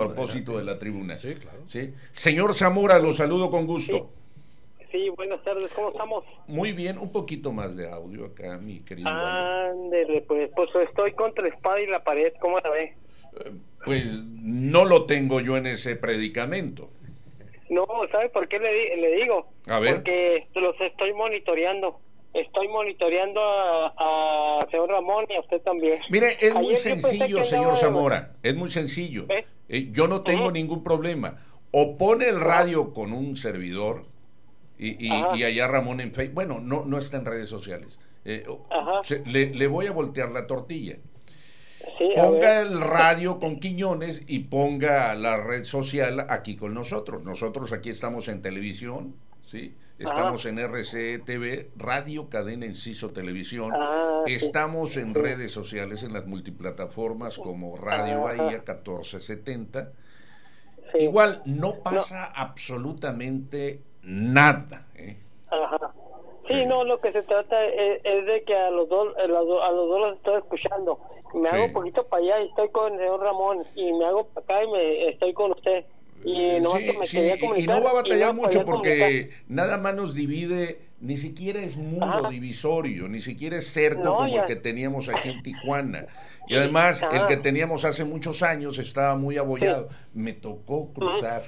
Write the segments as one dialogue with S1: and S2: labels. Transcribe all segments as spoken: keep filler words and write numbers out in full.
S1: propósito
S2: adelante.
S1: de la tribuna.
S2: Sí, claro.
S1: ¿Sí? Señor Zamora, lo saludo con gusto.
S3: Sí. Sí, buenas tardes, ¿cómo estamos?
S1: Muy bien, un poquito más de audio acá, mi querido Waldo.
S3: Ándele, pues, pues estoy contra la espada y la pared, ¿cómo la ve?
S1: Eh, Pues no lo tengo yo en ese predicamento.
S3: No, ¿sabe por qué le, di- le digo?
S1: A ver.
S3: Porque los estoy monitoreando. Estoy monitoreando a, a señor Ramón y a usted también.
S1: Mire, es muy
S3: Ayer yo pensé
S1: sencillo,
S3: que
S1: señor
S3: andaba de-
S1: Zamora, es muy sencillo.
S3: ¿Eh?
S1: Eh, yo no tengo
S3: Ujú.
S1: ningún problema. O pone el radio con un servidor y, y,
S3: Ajá.
S1: y allá Ramón en Facebook. Bueno, no, no está en redes sociales. Eh, o-
S3: Ajá.
S1: se- le, le voy a voltear la tortilla.
S3: Sí, a
S1: Ponga
S3: ver.
S1: el radio con Quiñones y ponga la red social aquí con nosotros. Nosotros aquí estamos en televisión, ¿sí? Estamos
S3: Ajá.
S1: en R C T V, Radio Cadena Enciso Televisión.
S3: Ah, sí.
S1: Estamos en
S3: Sí.
S1: redes sociales, en las multiplataformas como Radio
S3: Ajá.
S1: Bahía catorce setenta.
S3: Sí.
S1: Igual no pasa absolutamente nada, ¿eh?
S3: Ajá. Sí,
S1: Sí.
S3: no, lo que se trata es, es de que a los dos a los, do- a los dos los estoy escuchando. Me
S1: Sí.
S3: hago un poquito para allá y estoy con el señor Ramón, y me hago para acá y me estoy con usted. Y nomás
S1: Sí,
S3: que me
S1: sí,
S3: quería
S1: y- y
S3: comunicar
S1: no va a batallar
S3: no
S1: mucho
S3: podía
S1: porque nada más nos divide, ni siquiera es muro
S3: Ajá.
S1: divisorio, ni siquiera es cerco
S3: No,
S1: como
S3: ya.
S1: el que teníamos aquí en Tijuana. Y además, el
S3: Ajá.
S1: que teníamos hace muchos años estaba muy abollado. Me tocó cruzar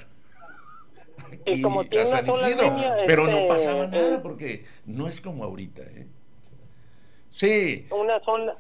S3: Y
S1: aquí
S3: como tiene
S1: a
S3: una
S1: San
S3: sola
S1: Isidro,
S3: línea,
S1: pero
S3: este,
S1: no pasaba nada
S3: eh,
S1: porque no es como ahorita, ¿eh? Sí,
S3: una sola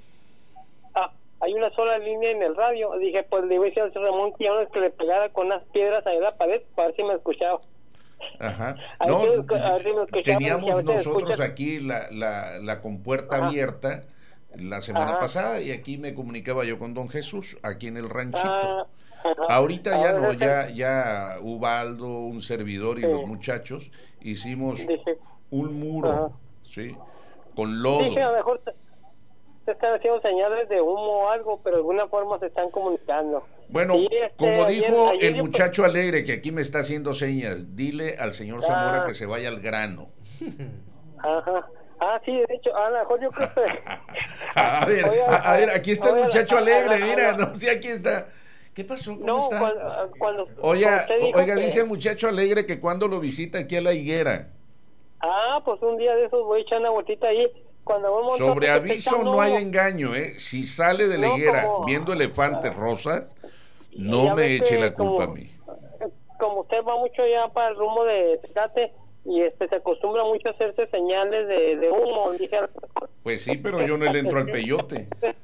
S3: ah, hay una sola línea en el radio. Dije, pues le iba a decir al señor Ramón que ya no es que le pegara con unas piedras ahí en la pared para ver si me escuchaba.
S1: ajá.
S3: A
S1: No,
S3: ver si- a ver si me escuchaba, porque a
S1: teníamos
S3: veces
S1: nosotros
S3: escuchas-
S1: aquí la, la, la compuerta
S3: Ajá.
S1: abierta la semana
S3: Ajá.
S1: pasada y aquí me comunicaba yo con don Jesús, aquí en el ranchito.
S3: Ah, ajá.
S1: Ahorita ya
S3: Ahora
S1: no,
S3: es
S1: ya,
S3: el-
S1: ya Ubaldo, un servidor y
S3: Sí.
S1: los muchachos hicimos
S3: Dije,
S1: un muro,
S3: Ajá.
S1: ¿sí? Con lodo.
S3: dije, a lo mejor se, se están haciendo señales de humo o algo, pero de alguna forma se están comunicando.
S1: Bueno,
S3: Y, este,
S1: como
S3: ayer-
S1: dijo
S3: ayer
S1: el
S3: yo-
S1: muchacho alegre que aquí me está haciendo señas, dile al señor Zamora
S3: Ah.
S1: que se vaya al grano.
S3: Ajá. Ah, sí, de hecho, a lo mejor yo creo que...
S1: A ver,
S3: Oiga,
S1: a, a ver, aquí está el
S3: oiga,
S1: muchacho
S3: a- a-
S1: alegre,
S3: a-
S1: mira,
S3: a-
S1: no, sí, aquí está. ¿Qué pasó? ¿Cómo
S3: No,
S1: está?
S3: cuando... cuando
S1: Oiga,
S3: usted dijo
S1: oiga,
S3: que-
S1: dice el muchacho alegre que cuando lo visita aquí a la higuera.
S3: Ah, pues un día de esos voy a echar una vueltita ahí. Cuando vamos
S1: Sobre aviso no hay engaño, ¿eh? Si sale de la
S3: No,
S1: higuera
S3: como-
S1: viendo elefantes rosas,
S3: Ya
S1: no me
S3: ve
S1: eche
S3: que
S1: la culpa
S3: como-
S1: a mí.
S3: Como usted va mucho ya para el rumbo de Tecate y este se acostumbra mucho a hacerse señales de, de humo, dije.
S1: Pues sí, pero yo no le entro al peyote.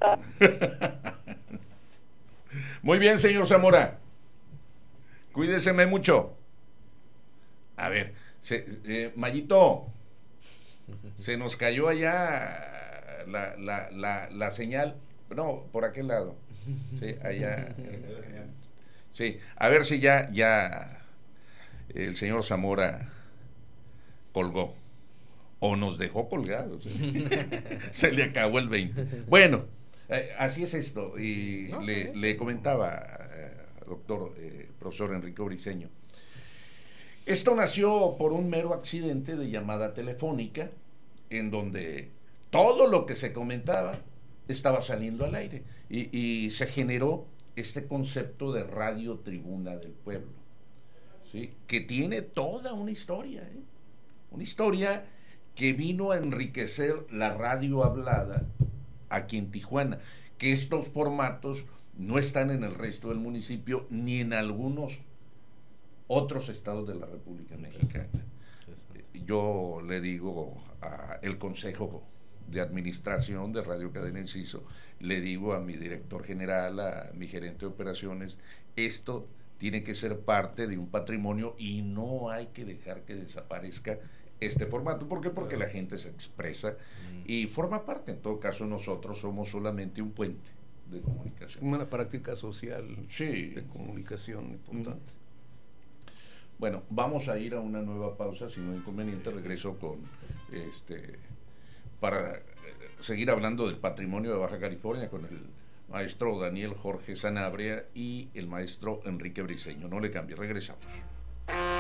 S1: Muy bien, señor Zamora. Cuídeseme mucho. A ver, se, eh, Mayito, se nos cayó allá la, la, la, la señal. No, por aquel lado. Sí, allá. eh, sí, a ver si ya, ya el señor Zamora colgó. O nos dejó colgados. ¿eh? Se le acabó el veinte. Bueno, eh, así es esto. Y
S2: No,
S1: le,
S2: no.
S1: le comentaba, eh, doctor, eh, profesor Enrique Briceño, esto nació por un mero accidente de llamada telefónica, en donde todo lo que se comentaba estaba saliendo al aire. Y, y se generó este concepto de radio tribuna del pueblo, ¿sí? Que tiene toda una historia, ¿eh? Una historia que vino a enriquecer la radio hablada aquí en Tijuana, que estos formatos no están en el resto del municipio ni en algunos otros estados de la República Mexicana. Yo le digo a el Consejo de Administración de Radio Cadena Enciso, le digo a mi director general, a mi gerente de operaciones, esto tiene que ser parte de un patrimonio y no hay que dejar que desaparezca este formato. ¿Por qué? Porque la gente se expresa y forma parte. En todo caso, nosotros somos solamente un puente de comunicación.
S2: Una práctica social
S1: Sí.
S2: de comunicación importante.
S1: Bueno, vamos a ir a una nueva pausa, si no hay inconveniente, regreso con este para eh, seguir hablando del patrimonio de Baja California con el maestro Daniel Jorge Sanabria y el maestro Enrique Briceño. No le cambie, regresamos.